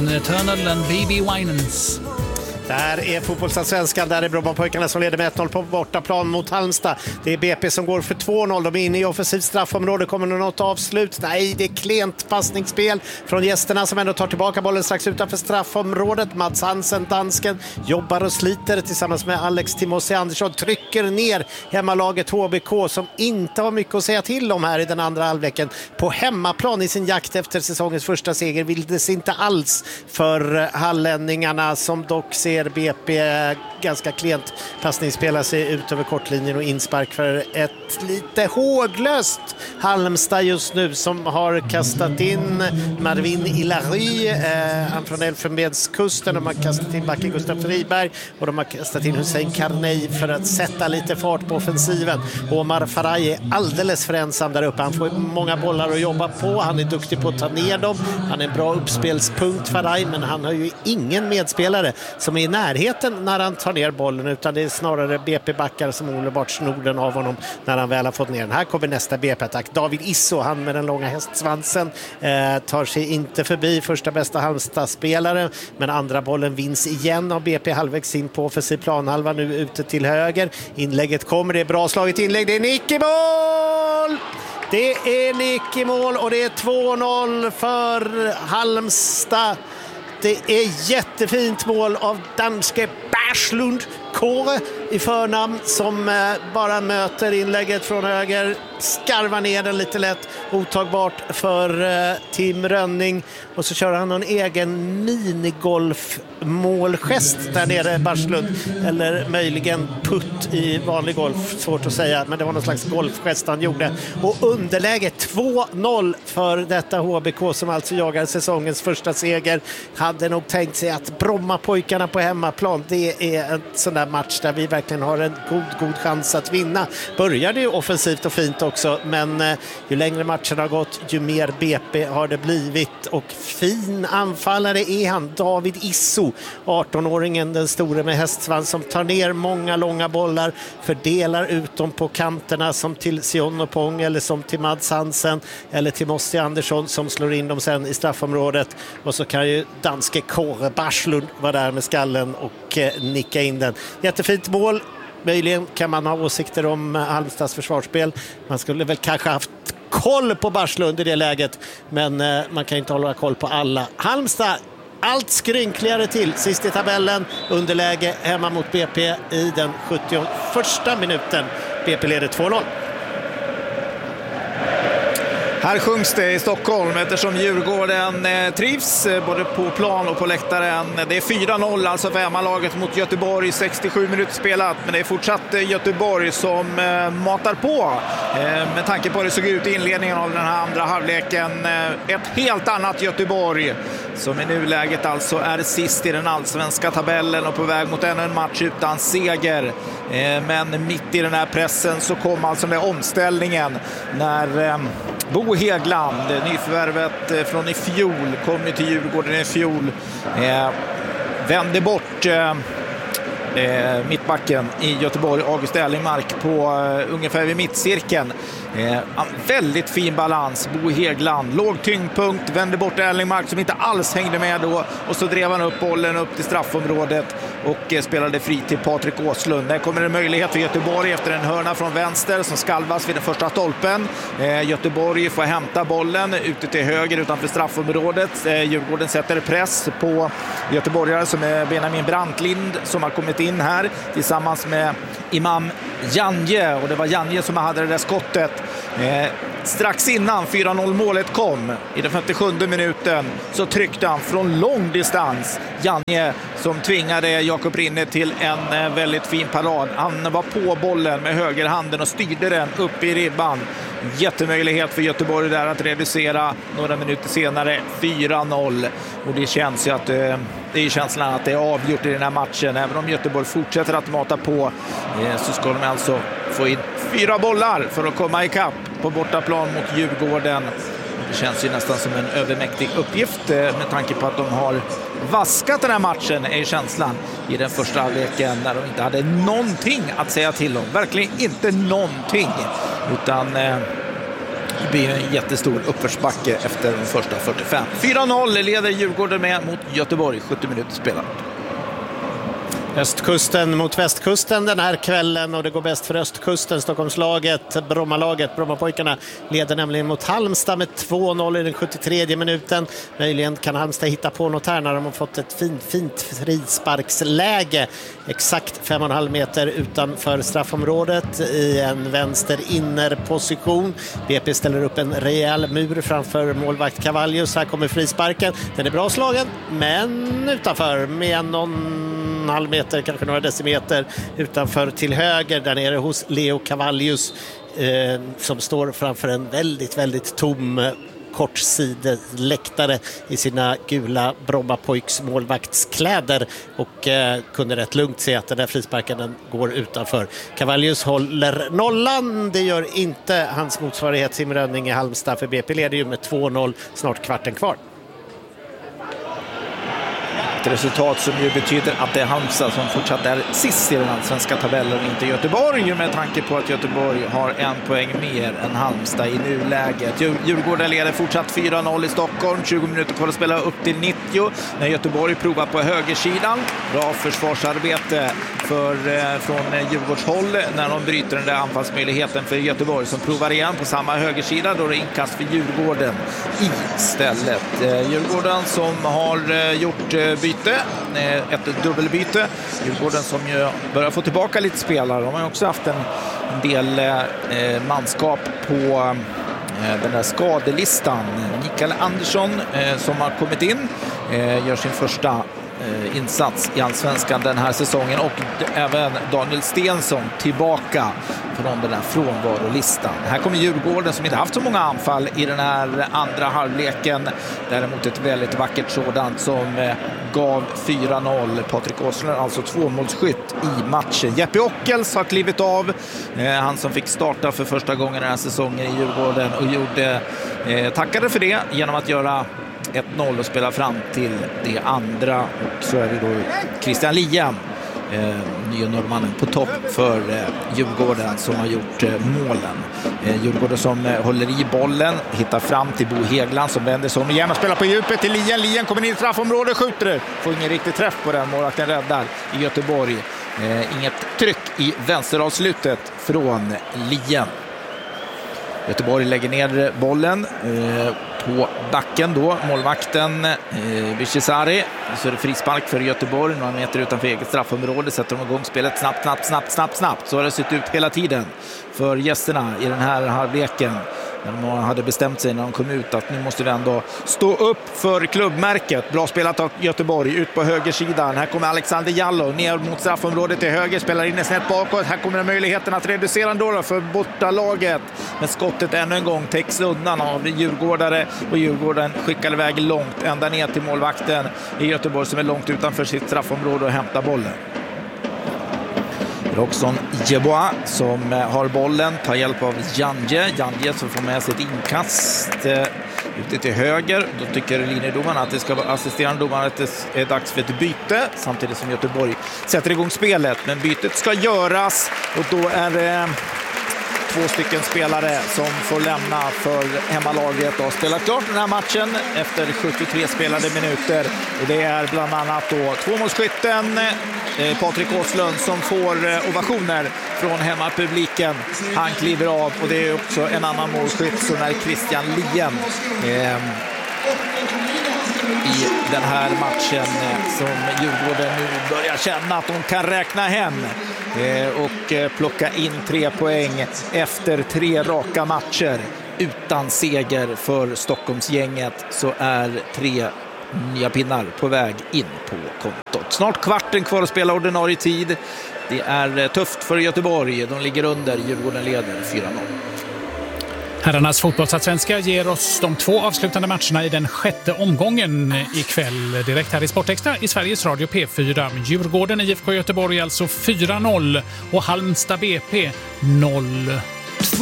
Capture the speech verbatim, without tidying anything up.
The Eternal and B B Winans. Där är fotbollsallsvenskan, där är Brommapojkarna som leder med ett noll på bortaplan mot Halmstad. Det är B P som går för två noll, de är inne i offensivt straffområde, kommer det något avslut? Nej, det är klent passningsspel från gästerna som ändå tar tillbaka bollen strax utanför straffområdet. Mats Hansen, dansken, jobbar och sliter tillsammans med Alex Timossi Andersson, trycker ner hemmalaget H B K som inte har mycket att säga till om här i den andra halvleken. På hemmaplan i sin jakt efter säsongens första seger vill det sig inte alls för hallänningarna som dock ser B P ganska klent passning spelar sig ut över kortlinjen och inspark för ett lite håglöst Halmstad just nu som har kastat in Marvin Ilary, eh, han från Elfenbenskusten, de har kastat in backen Gustav Friberg och de har kastat in Hussein Karnej för att sätta lite fart på offensiven. Omar Faraj är alldeles för ensam där uppe, han får många bollar att jobba på, han är duktig på att ta ner dem, han är en bra uppspelspunkt Faraj, men han har ju ingen medspelare som är i närheten när han tar ner bollen, utan det är snarare B P-backar som omedelbart snor den av honom när han väl har fått ner den. Här kommer nästa B P-attack. David Isso, han med den långa hästsvansen, eh, tar sig inte förbi första bästa Halmstad-spelare, men andra bollen vinns igen av B P halvvägs in på offensiv planhalva, nu ute till höger. Inlägget kommer, det är bra slaget inlägg, det är nick i mål! Det är nick i mål och det är två noll för Halmstad. Det är jättefint mål av danske Berslund Kåre i förnamn som eh, bara möter inlägget från höger, skarvar ner den lite lätt, otagbart för eh, Tim Rönning, och så kör han en egen minigolfmålgest där nere, Berslund, eller möjligen putt i vanlig golf, svårt att säga, men det var någon slags golfgest han gjorde. Och underläge två noll för detta H B K som alltså jagar säsongens första seger. Hade nog tänkt sig att Brommapojkarna på hemmaplan, det är en sån där match där vi verkligen har en god, god chans att vinna. Började ju offensivt och fint också, men eh, ju längre matchen har gått, ju mer B P har det blivit, och fin anfallare är han, David Isso, arton-åringen, den store med hästsvans som tar ner många långa bollar, fördelar ut dem på kanterna som till Sion och Pong eller som till Mads Hansen eller till Mossi Andersson som slår in dem sen i straffområdet, och så kan ju danske Kåre Berslund vara där med skallen och eh, nicka in den. Jättefint mål. Möjligen kan man ha åsikter om Halmstads försvarsspel. Man skulle väl kanske haft koll på Berslund i det läget, men eh, man kan inte hålla koll på alla. Halmstad allt skrynkligare till, sist i tabellen, underläge hemma mot B P i den sjuttioförsta minuten. B P leder två noll. Här sjungs det i Stockholm eftersom Djurgården eh, trivs eh, både på plan och på läktaren. Det är fyra noll alltså för hemmalaget mot Göteborg, sextiosju minuter spelat, men det är fortsatt eh, Göteborg som eh, matar på. Eh, med tanke på hur det såg ut i inledningen av den här andra halvleken. Eh, ett helt annat Göteborg som i nuläget alltså är sist i den allsvenska tabellen och på väg mot ännu en match utan seger. Eh, men mitt i den här pressen så kom alltså den omställningen när eh, Bo Hegland, nyförvärvet från i fjol, kom ju till Djurgården i fjol, eh, vände bort eh, eh, mittbacken i Göteborg, August Erlingmark, på eh, ungefär vid mittcirkeln. Eh, väldigt fin balans, Bo Hegland, låg tyngdpunkt, vände bort Erlingmark som inte alls hängde med då, och så drev han upp bollen upp till straffområdet och eh, spelade fri till Patrik Åslund. Där kommer det möjlighet för Göteborg efter en hörna från vänster som skalvas vid den första stolpen. Eh, Göteborg får hämta bollen ute till höger utanför straffområdet. Eh, Djurgården sätter press på göteborgare som är Benjamin Brantlind som har kommit in här tillsammans med Imam Janje, och det var Janje som hade det där skottet. Eh, strax innan fyra noll målet kom i den femtiosjunde minuten så tryckte han från lång distans, Janje, som tvingade Jakob Rinne till en eh, väldigt fin parad. Han var på bollen med högerhanden och styrde den upp i ribban. Jättemöjlighet för Göteborg där att reducera några minuter senare, fyra noll, och det känns ju att eh, det är känslan att det är avgjort i den här matchen. Även om Göteborg fortsätter att mata på eh, så ska de alltså få in fyra bollar för att komma ikapp på bortaplan mot Djurgården. Det känns ju nästan som en övermäktig uppgift eh, med tanke på att de har vaskat den här matchen, är känslan i den första halvleken när de inte hade någonting att säga till om. Verkligen inte någonting. Utan eh, Det blir en jättestor uppförsbacke efter de första fyrtiofem. fyra noll leder Djurgården med mot Göteborg, sjuttio minuter spelat. Östkusten mot västkusten den här kvällen och det går bäst för östkusten. Stockholmslaget, Brommalaget, Brommapojkarna leder nämligen mot Halmstad med två noll i den sjuttiotredje minuten. Möjligen kan Halmstad hitta på något här när de har fått ett fint, fint frisparksläge. Exakt fem och en halv meter utanför straffområdet i en vänster innerposition. B P ställer upp en rejäl mur framför målvakt Cavallius. Här kommer frisparken. Den är bra slagen men utanför med någon halv meter, kanske några decimeter utanför till höger där nere hos Leo Cavallius eh, som står framför en väldigt, väldigt tom kortsideläktare i sina gula Brommapojks målvaktskläder och eh, kunde rätt lugnt se att den där frisparken den går utanför. Cavallius håller nollan, det gör inte hans motsvarighet Sim Rönning i Halmstad, för B P leder ju med två noll, snart kvarten kvar. Ett resultat som ju betyder att det är Halmstad som fortsatt är sist i den svenska tabellen, inte Göteborg, med tanke på att Göteborg har en poäng mer än Halmstad i nuläget. Djurgården leder fortsatt fyra noll i Stockholm, tjugo minuter kvar att spela upp till nittio när Göteborg provar på högersidan. Bra försvarsarbete för, eh, från Djurgårdshåll när de bryter den där anfallsmöjligheten för Göteborg som provar igen på samma högersida. Då är det inkast för Djurgården istället. Eh, Djurgården som har eh, gjort eh, byte, ett dubbelbyte. Djurgården som ju börjar få tillbaka lite spelare. De har också haft en, en del eh, manskap på eh, den där skadelistan. Mikael Andersson eh, som har kommit in eh, gör sin första eh, insats i Allsvenskan den här säsongen, och d- även Daniel Stensson tillbaka från den här frånvarolistan. Här kommer Djurgården som inte haft så många anfall i den här andra halvleken. Däremot ett väldigt vackert sådant som eh, gav fyra noll. Patrik Åslund, alltså tvåmålsskytt i matchen. Jeppe Ockels har klivit av. Eh, han som fick starta för första gången den här säsongen i Djurgården och gjorde, eh, tackade för det genom att göra ett noll och spela fram till det andra. Och så är det då Christian Lien, Eh, nya norrmannen på topp för eh, Djurgården som har gjort eh, målen. Eh, Djurgården som eh, håller i bollen, hittar fram till Bo Hegland som vänder sig om igen och spelar på djupet till Lien. Lien kommer in i straffområdet, skjuter. Får ingen riktigt träff på den, målvakten räddar i Göteborg. Eh, inget tryck i vänsteravslutet från Lien. Göteborg lägger ner bollen eh, på backen då. Målvakten eh, Bishesari. Så är det frispark för Göteborg. Några meter utanför eget straffområde. Sätter de igång spelet snabbt, snabbt, snabbt, snabbt, snabbt. Så har det sett ut hela tiden för gästerna i den här halvleken. När de hade bestämt sig när de kom ut att nu måste vi ändå stå upp för klubbmärket. Bra spelat av Göteborg, ut på högersidan. Här kommer Alexander Jallow ner mot straffområdet till höger, spelar in en snett bakåt. Här kommer möjligheten att reducera ändå för bortalaget. Men skottet ännu en gång täcks undan av Djurgårdare, och Djurgården skickar iväg långt ända ner till målvakten i Göteborg som är långt utanför sitt straffområde och hämtar bollen. Roxon Jeboa som har bollen, tar hjälp av Janje. Janje som får med sig ett inkast eh, ute till höger. Då tycker linjedomaren att det ska vara assisterande domaren att det är dags för ett byte. Samtidigt som Göteborg sätter igång spelet. Men bytet ska göras och då är det eh, två stycken spelare som får lämna för hemmalaget och spela klart den här matchen efter sjuttiotre spelade minuter. Och det är bland annat då tvåmålsskytten eh, Patrik Åslund som får eh, ovationer från hemmapubliken. Han kliver av, och det är också en annan målskytt som är Christian Lien eh, i den här matchen eh, som Djurgården nu börjar känna att de kan räkna hem eh, och eh, plocka in tre poäng efter tre raka matcher utan seger för Stockholmsgänget. Så är tre nya pinnar på väg in på kontot. Snart kvarten kvar att spela ordinarie tid. Det är tufft för Göteborg. De ligger under. Djurgården leder fyra noll. Herrarnas fotbollsallsvenska ger oss de två avslutande matcherna i den sjätte omgången ikväll. Direkt här i Sportextra i Sveriges Radio P fyra. Djurgården I F K Göteborg alltså fyra noll och Halmstad B P noll